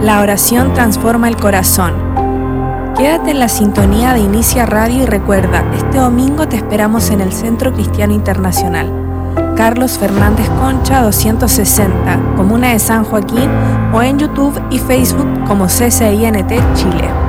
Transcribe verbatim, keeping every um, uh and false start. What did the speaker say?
La oración transforma el corazón. Quédate en la sintonía de Inicia Radio y recuerda, este domingo te esperamos en el Centro Cristiano Internacional, Carlos Fernández Concha doscientos sesenta, Comuna de San Joaquín, o en YouTube y Facebook como C C I N T Chile.